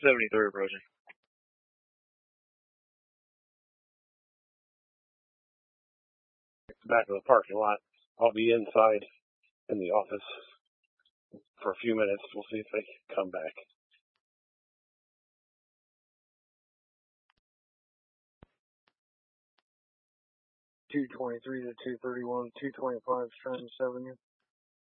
73 approaching. Back to the parking lot. I'll be inside in the office for a few minutes. We'll see if they come back. $223 to $231, $225 Strange Avenue.